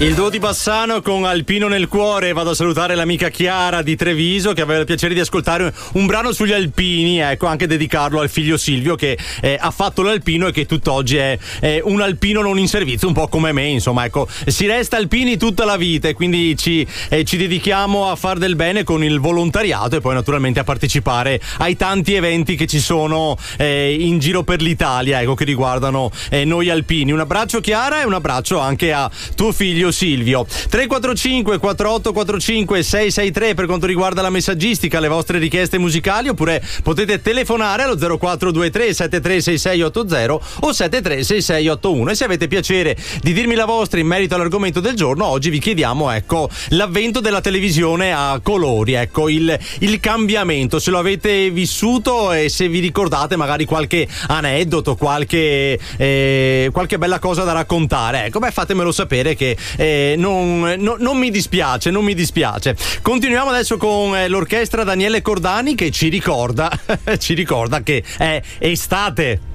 Il duo di Bassano con Alpino nel cuore. Vado a salutare l'amica Chiara di Treviso che aveva il piacere di ascoltare un brano sugli alpini, ecco, anche dedicarlo al figlio Silvio che ha fatto l'alpino e che tutt'oggi è un alpino non in servizio, un po' come me, insomma, ecco, si resta alpini tutta la vita e quindi ci dedichiamo a far del bene con il volontariato e poi naturalmente a partecipare ai tanti eventi che ci sono in giro per l'Italia, ecco, che riguardano noi alpini. Un abbraccio Chiara e un abbraccio anche a tuo figlio Silvio. 345 4845 663 per quanto riguarda la messaggistica, le vostre richieste musicali, oppure potete telefonare allo 0423 736680 o 736681. E se avete piacere di dirmi la vostra in merito all'argomento del giorno, oggi vi chiediamo, ecco, l'avvento della televisione a colori, ecco, il cambiamento, se lo avete vissuto e se vi ricordate magari qualche aneddoto, qualche bella cosa da raccontare, ecco, fatemelo sapere che non mi dispiace. Continuiamo adesso con l'orchestra Daniele Cordani che ci ricorda che è estate.